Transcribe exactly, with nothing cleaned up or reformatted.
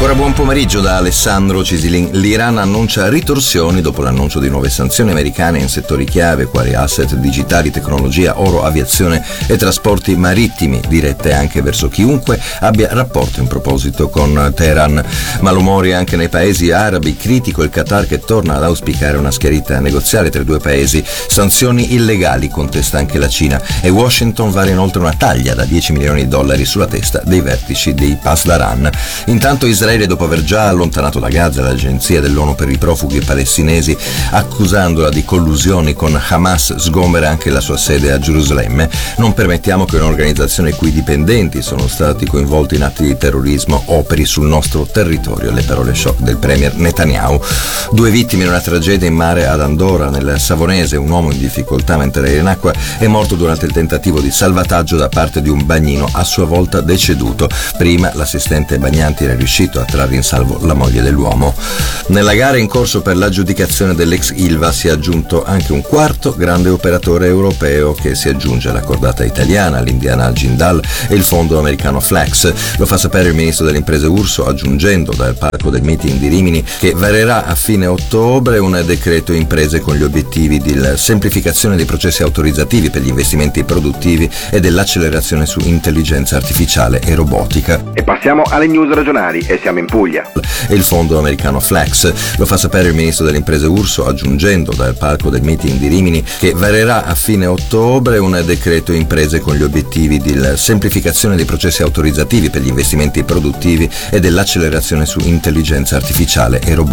Ancora buon pomeriggio da Alessandro Cisilin. L'Iran annuncia ritorsioni dopo l'annuncio di nuove sanzioni americane in settori chiave quali asset digitali, tecnologia, oro, aviazione e trasporti marittimi, dirette anche verso chiunque abbia rapporto in proposito con Teheran. Malumori anche nei paesi arabi, critico il Qatar che torna ad auspicare una schiarita negoziale tra i due paesi. Sanzioni illegali, contesta anche la Cina, e Washington vara inoltre una taglia da dieci milioni di dollari sulla testa dei vertici dei Pasdaran. Intanto Israele, dopo aver già allontanato da Gaza l'agenzia dell'ONU per i profughi palestinesi, accusandola di collusioni con Hamas, sgombera anche la sua sede a Gerusalemme. Non permettiamo che un'organizzazione i cui dipendenti sono stati coinvolti in atti di terrorismo operi sul nostro territorio. Le parole shock del premier Netanyahu. Due vittime in una tragedia in mare ad Andorra, nel Savonese. Un uomo in difficoltà mentre era in acqua è morto durante il tentativo di salvataggio da parte di un bagnino, a sua volta deceduto. Prima l'assistente bagnanti era riuscito a trarre in salvo la moglie dell'uomo. Nella gara in corso per l'aggiudicazione dell'ex Ilva si è aggiunto anche un quarto grande operatore europeo che si aggiunge alla cordata italiana, l'Indiana Jindal e il fondo americano Flex. Lo fa sapere il ministro delle imprese Urso, aggiungendo dal palco del meeting di Rimini che varerà a fine ottobre un decreto imprese con gli obiettivi di semplificazione dei processi autorizzativi per gli investimenti produttivi e dell'accelerazione su intelligenza artificiale e robotica. E passiamo alle news regionali e siamo in Puglia. E il fondo americano Flex. Lo fa sapere il ministro delle imprese Urso, aggiungendo dal palco del meeting di Rimini che varerà a fine ottobre un decreto imprese con gli obiettivi di semplificazione dei processi autorizzativi per gli investimenti produttivi e dell'accelerazione su intelligenza artificiale e robotica.